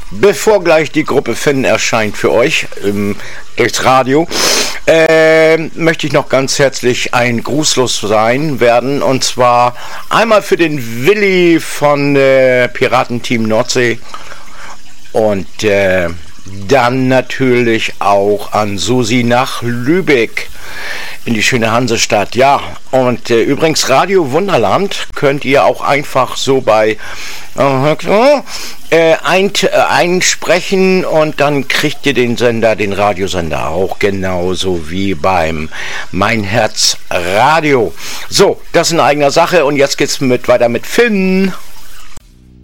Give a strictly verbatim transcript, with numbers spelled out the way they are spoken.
Bevor gleich die Gruppe Finn erscheint für euch ähm, durchs Radio, äh, möchte ich noch ganz herzlich ein Grußlos sein werden. Und zwar einmal für den Willi von äh, Piratenteam Nordsee und äh, dann natürlich auch an Susi nach Lübeck in die schöne Hansestadt. Ja, und äh, übrigens Radio Wunderland könnt ihr auch einfach so bei äh, ein, äh, einsprechen und dann kriegt ihr den Sender, den Radiosender auch genauso wie beim Mein Herz Radio. So, das ist in eigener Sache und jetzt geht's mit weiter mit Finn.